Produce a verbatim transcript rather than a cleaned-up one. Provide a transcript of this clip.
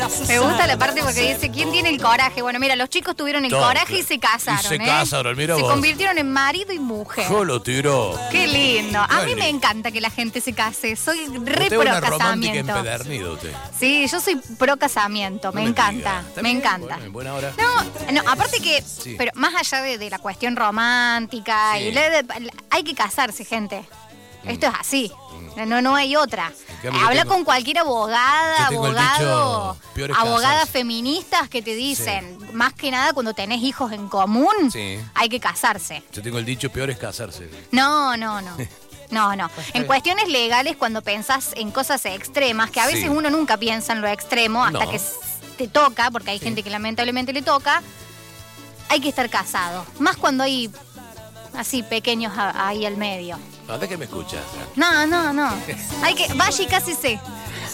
Me gusta la parte porque dice, ¿quién tiene el coraje? Bueno, mira, los chicos tuvieron el Todo, coraje y se casaron, y se ¿eh? casaron, mira Se vos. convirtieron en marido y mujer. Yo lo tiró. Qué lindo. A Qué mí lindo. me encanta que la gente se case. Soy re Usted es pro una romántica casamiento. empedernida usted. Sí, yo soy pro casamiento. No Me me encanta. diga. Está Me bien, encanta. bueno, en buena hora. No, no, aparte que, Sí. pero más allá de, de la cuestión romántica, Sí. y la- la- hay que casarse, gente. Esto es así. No, no hay otra. cambio, yo Habla tengo- con cualquier abogada, yo tengo el abogado, dicho, peor es abogadas casarse. feministas que te dicen, más que nada cuando tenés hijos en común, Sí. hay que casarse. Yo tengo el dicho, peor es casarse. No, no, no. No, no. En cuestiones legales, cuando pensás en cosas extremas, que a veces Sí. uno nunca piensa en lo extremo hasta No. que s- te toca, porque hay gente que lamentablemente le toca, hay que estar casado. Más cuando hay así pequeños a- ahí al medio. ¿Dónde que me escuchas? No, no, no. Hay que. Vaya y cásese.